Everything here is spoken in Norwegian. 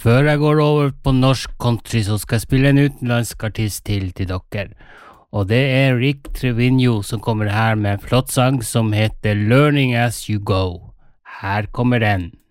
Før jeg går over på norsk country, så skal jeg spille en utenlandsk artist til dere. Og det Rick Trevino som kommer her med en flott sang som heter Learning As You Go. Her kommer den.